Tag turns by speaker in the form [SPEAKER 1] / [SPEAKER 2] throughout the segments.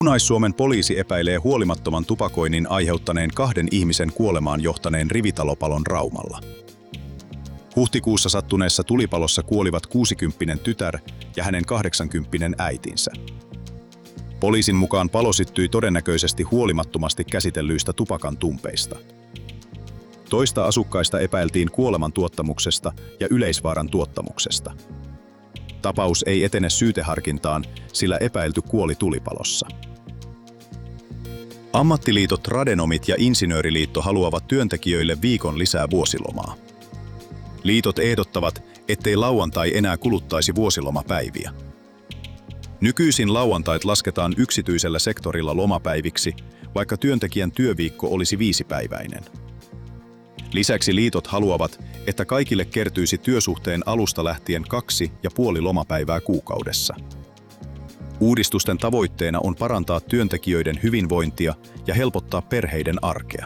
[SPEAKER 1] Lounais-Suomen poliisi epäilee huolimattoman tupakoinnin aiheuttaneen 2 ihmisen kuolemaan johtaneen rivitalopalon Raumalla. Huhtikuussa sattuneessa tulipalossa kuolivat 60-vuotias tytär ja hänen 80-vuotias äitinsä. Poliisin mukaan palo syttyi todennäköisesti huolimattomasti käsitellyistä tupakan tumpeista. Toista asukkaista epäiltiin kuoleman tuottamuksesta ja yleisvaaran tuottamuksesta. Tapaus ei etene syyteharkintaan, sillä epäilty kuoli tulipalossa. Ammattiliitot Tradenomit ja Insinööriliitto haluavat työntekijöille viikon lisää vuosilomaa. Liitot ehdottavat, ettei lauantai enää kuluttaisi vuosilomapäiviä. Nykyisin lauantait lasketaan yksityisellä sektorilla lomapäiviksi, vaikka työntekijän työviikko olisi 5-päiväinen. Lisäksi liitot haluavat, että kaikille kertyisi työsuhteen alusta lähtien 2,5 lomapäivää kuukaudessa. Uudistusten tavoitteena on parantaa työntekijöiden hyvinvointia ja helpottaa perheiden arkea.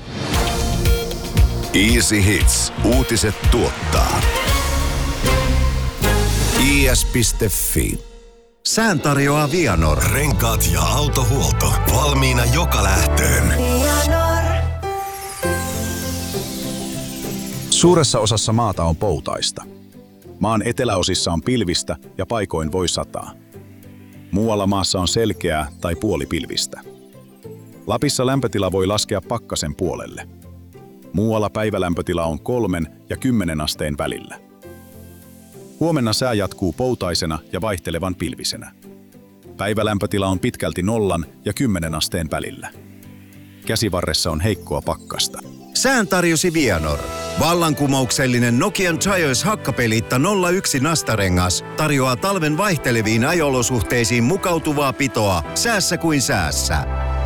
[SPEAKER 2] Easy Hits. Uutiset tuottaa. is.fi. Sään tarjoaa Vianor. Renkaat ja autohuolto. Valmiina joka lähtöön.
[SPEAKER 1] Suuressa osassa maata on poutaista. Maan eteläosissa on pilvistä ja paikoin voi sataa. Muualla maassa on selkeää tai puolipilvistä. Lapissa lämpötila voi laskea pakkasen puolelle. Muualla päivälämpötila on 3 ja 10 asteen välillä. Huomenna sää jatkuu poutaisena ja vaihtelevan pilvisenä. Päivälämpötila on pitkälti 0 ja 10 asteen välillä. Käsivarressa on heikkoa pakkasta.
[SPEAKER 2] Sään tarjosi Vianor. Vallankumouksellinen Nokian Giants hakkapeliitta 01 nastarengas tarjoaa talven vaihteleviin ajolosuhteisiin mukautuvaa pitoa säässä kuin säässä.